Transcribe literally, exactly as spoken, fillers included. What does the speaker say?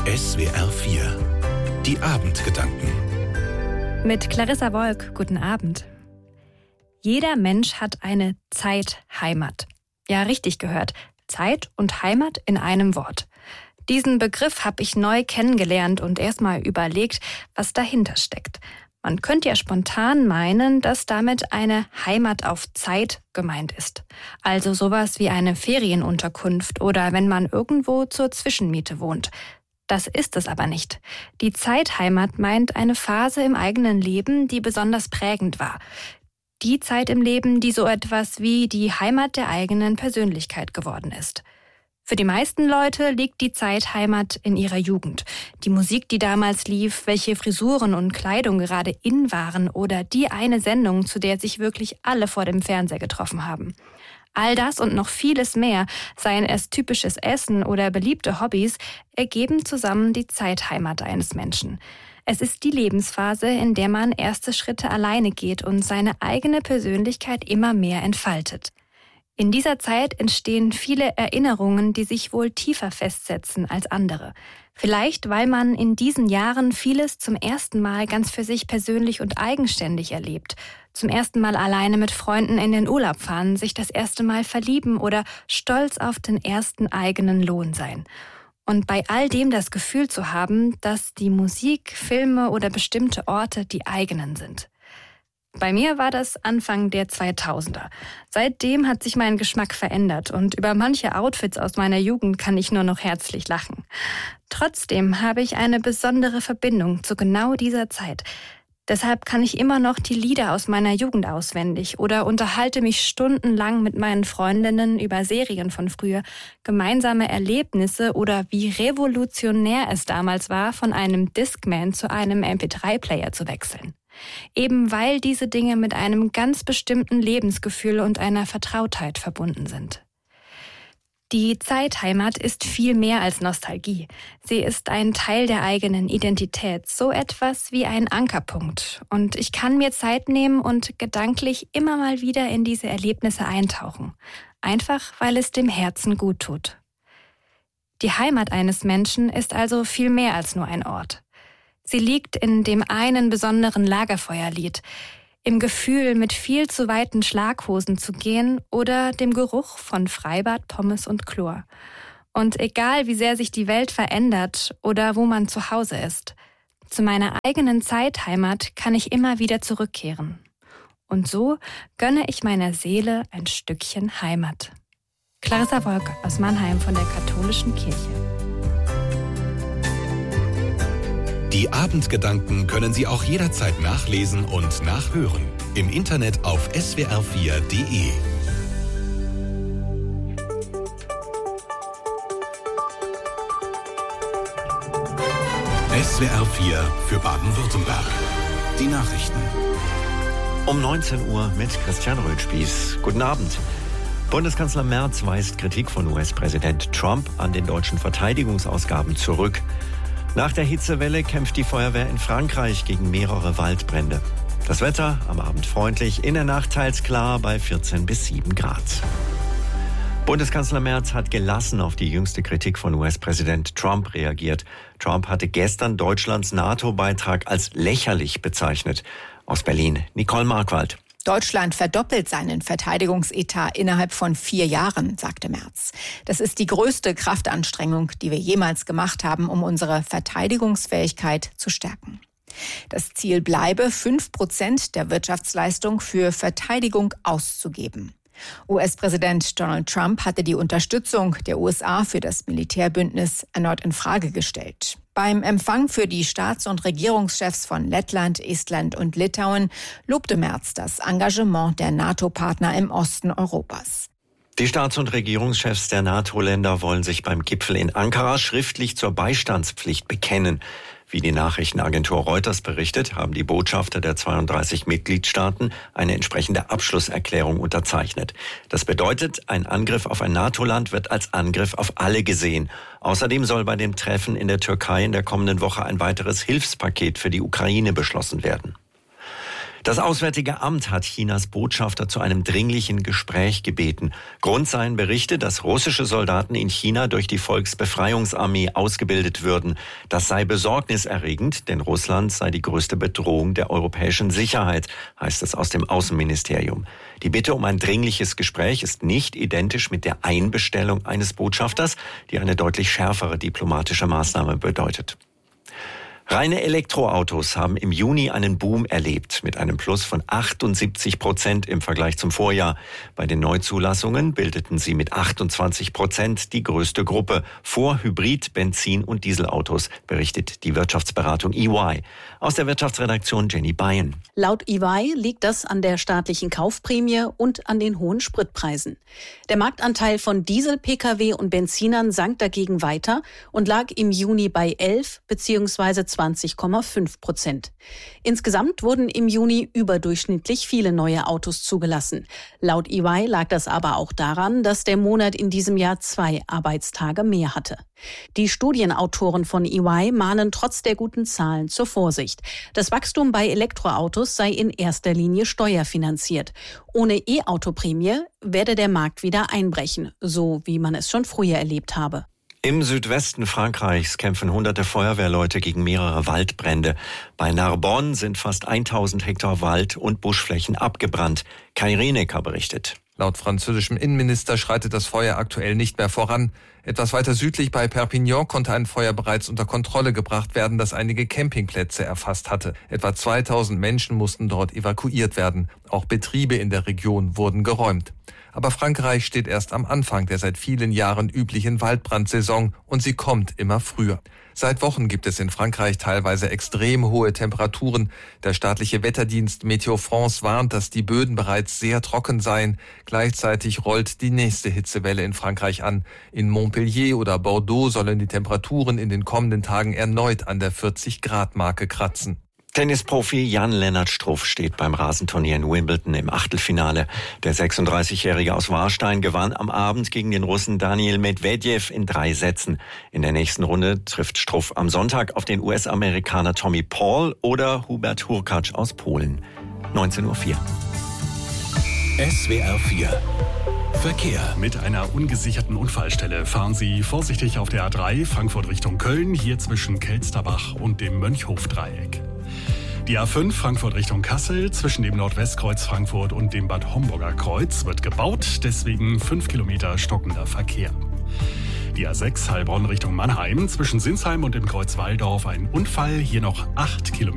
S W R vier. Die Abendgedanken. Mit Clarissa Wolk, guten Abend. Jeder Mensch hat eine Zeitheimat. Ja, richtig gehört. Zeit und Heimat in einem Wort. Diesen Begriff habe ich neu kennengelernt und erstmal überlegt, was dahinter steckt. Man könnte ja spontan meinen, dass damit eine Heimat auf Zeit gemeint ist. Also sowas wie eine Ferienunterkunft oder wenn man irgendwo zur Zwischenmiete wohnt. Das ist es aber nicht. Die Zeitheimat meint eine Phase im eigenen Leben, die besonders prägend war. Die Zeit im Leben, die so etwas wie die Heimat der eigenen Persönlichkeit geworden ist. Für die meisten Leute liegt die Zeitheimat in ihrer Jugend. Die Musik, die damals lief, welche Frisuren und Kleidung gerade in waren oder die eine Sendung, zu der sich wirklich alle vor dem Fernseher getroffen haben. All das und noch vieles mehr, seien es typisches Essen oder beliebte Hobbys, ergeben zusammen die Zeitheimat eines Menschen. Es ist die Lebensphase, in der man erste Schritte alleine geht und seine eigene Persönlichkeit immer mehr entfaltet. In dieser Zeit entstehen viele Erinnerungen, die sich wohl tiefer festsetzen als andere. Vielleicht, weil man in diesen Jahren vieles zum ersten Mal ganz für sich persönlich und eigenständig erlebt. Zum ersten Mal alleine mit Freunden in den Urlaub fahren, sich das erste Mal verlieben oder stolz auf den ersten eigenen Lohn sein. Und bei all dem das Gefühl zu haben, dass die Musik, Filme oder bestimmte Orte die eigenen sind. Bei mir war das Anfang der zweitausender. Seitdem hat sich mein Geschmack verändert und über manche Outfits aus meiner Jugend kann ich nur noch herzlich lachen. Trotzdem habe ich eine besondere Verbindung zu genau dieser Zeit. Deshalb kann ich immer noch die Lieder aus meiner Jugend auswendig oder unterhalte mich stundenlang mit meinen Freundinnen über Serien von früher, gemeinsame Erlebnisse oder wie revolutionär es damals war, von einem Discman zu einem M P drei Player zu wechseln. Eben weil diese Dinge mit einem ganz bestimmten Lebensgefühl und einer Vertrautheit verbunden sind. Die Zeitheimat ist viel mehr als Nostalgie. Sie ist ein Teil der eigenen Identität, so etwas wie ein Ankerpunkt. Und ich kann mir Zeit nehmen und gedanklich immer mal wieder in diese Erlebnisse eintauchen. Einfach, weil es dem Herzen gut tut. Die Heimat eines Menschen ist also viel mehr als nur ein Ort. Sie liegt in dem einen besonderen Lagerfeuerlied, im Gefühl, mit viel zu weiten Schlaghosen zu gehen oder dem Geruch von Freibad, Pommes und Chlor. Und egal, wie sehr sich die Welt verändert oder wo man zu Hause ist, zu meiner eigenen Zeitheimat kann ich immer wieder zurückkehren. Und so gönne ich meiner Seele ein Stückchen Heimat. Clarissa Wolk aus Mannheim von der Katholischen Kirche. Die Abendgedanken können Sie auch jederzeit nachlesen und nachhören. Im Internet auf S W R vier Punkt de. S W R vier für Baden-Württemberg. Die Nachrichten. Um neunzehn Uhr mit Christian Rötspieß. Guten Abend. Bundeskanzler Merz weist Kritik von U S-Präsident Trump an den deutschen Verteidigungsausgaben zurück. Nach der Hitzewelle kämpft die Feuerwehr in Frankreich gegen mehrere Waldbrände. Das Wetter am Abend freundlich, in der Nacht teils klar bei vierzehn bis sieben Grad. Bundeskanzler Merz hat gelassen auf die jüngste Kritik von U S-Präsident Trump reagiert. Trump hatte gestern Deutschlands NATO-Beitrag als lächerlich bezeichnet. Aus Berlin, Nicole Markwald. Deutschland verdoppelt seinen Verteidigungsetat innerhalb von vier Jahren, sagte Merz. Das ist die größte Kraftanstrengung, die wir jemals gemacht haben, um unsere Verteidigungsfähigkeit zu stärken. Das Ziel bleibe, fünf Prozent der Wirtschaftsleistung für Verteidigung auszugeben. U S-Präsident Donald Trump hatte die Unterstützung der U S A für das Militärbündnis erneut in Frage gestellt. Beim Empfang für die Staats- und Regierungschefs von Lettland, Estland und Litauen lobte Merz das Engagement der NATO-Partner im Osten Europas. Die Staats- und Regierungschefs der NATO-Länder wollen sich beim Gipfel in Ankara schriftlich zur Beistandspflicht bekennen. Wie die Nachrichtenagentur Reuters berichtet, haben die Botschafter der zweiunddreißig Mitgliedstaaten eine entsprechende Abschlusserklärung unterzeichnet. Das bedeutet, ein Angriff auf ein NATO-Land wird als Angriff auf alle gesehen. Außerdem soll bei dem Treffen in der Türkei in der kommenden Woche ein weiteres Hilfspaket für die Ukraine beschlossen werden. Das Auswärtige Amt hat Chinas Botschafter zu einem dringlichen Gespräch gebeten. Grund seien Berichte, dass russische Soldaten in China durch die Volksbefreiungsarmee ausgebildet würden. Das sei besorgniserregend, denn Russland sei die größte Bedrohung der europäischen Sicherheit, heißt es aus dem Außenministerium. Die Bitte um ein dringliches Gespräch ist nicht identisch mit der Einbestellung eines Botschafters, die eine deutlich schärfere diplomatische Maßnahme bedeutet. Reine Elektroautos haben im Juni einen Boom erlebt, mit einem Plus von achtundsiebzig Prozent im Vergleich zum Vorjahr. Bei den Neuzulassungen bildeten sie mit achtundzwanzig Prozent die größte Gruppe vor Hybrid-, Benzin- und Dieselautos, berichtet die Wirtschaftsberatung E Y. Aus der Wirtschaftsredaktion Jenny Bayen. Laut E Y liegt das an der staatlichen Kaufprämie und an den hohen Spritpreisen. Der Marktanteil von Diesel-P K W und Benzinern sank dagegen weiter und lag im Juni bei elf bzw. zwanzig Komma fünf Prozent. Insgesamt wurden im Juni überdurchschnittlich viele neue Autos zugelassen. Laut E Y lag das aber auch daran, dass der Monat in diesem Jahr zwei Arbeitstage mehr hatte. Die Studienautoren von E Y mahnen trotz der guten Zahlen zur Vorsicht. Das Wachstum bei Elektroautos sei in erster Linie steuerfinanziert. Ohne E-Auto-Prämie werde der Markt wieder einbrechen, so wie man es schon früher erlebt habe. Im Südwesten Frankreichs kämpfen hunderte Feuerwehrleute gegen mehrere Waldbrände. Bei Narbonne sind fast tausend Hektar Wald und Buschflächen abgebrannt. Kai Renecker berichtet. Laut französischem Innenminister schreitet das Feuer aktuell nicht mehr voran. Etwas weiter südlich bei Perpignan konnte ein Feuer bereits unter Kontrolle gebracht werden, das einige Campingplätze erfasst hatte. Etwa zweitausend Menschen mussten dort evakuiert werden. Auch Betriebe in der Region wurden geräumt. Aber Frankreich steht erst am Anfang der seit vielen Jahren üblichen Waldbrandsaison und sie kommt immer früher. Seit Wochen gibt es in Frankreich teilweise extrem hohe Temperaturen. Der staatliche Wetterdienst Météo France warnt, dass die Böden bereits sehr trocken seien. Gleichzeitig rollt die nächste Hitzewelle in Frankreich an. In Montpellier oder Bordeaux sollen die Temperaturen in den kommenden Tagen erneut an der vierzig Grad Marke kratzen. Tennisprofi Jan-Lennart Struff steht beim Rasenturnier in Wimbledon im Achtelfinale. Der sechsunddreißigjährige aus Warstein gewann am Abend gegen den Russen Daniil Medvedev in drei Sätzen. In der nächsten Runde trifft Struff am Sonntag auf den U S-Amerikaner Tommy Paul oder Hubert Hurkacz aus Polen. neunzehn Uhr vier. S W R vier Verkehr. Mit einer ungesicherten Unfallstelle fahren Sie vorsichtig auf der A drei Frankfurt Richtung Köln, hier zwischen Kelsterbach und dem Mönchhof-Dreieck. Die A fünf Frankfurt Richtung Kassel zwischen dem Nordwestkreuz Frankfurt und dem Bad Homburger Kreuz wird gebaut, deswegen fünf Kilometer stockender Verkehr. Die A sechs Heilbronn Richtung Mannheim zwischen Sinsheim und dem Kreuz Walldorf ein Unfall, hier noch acht Kilometer.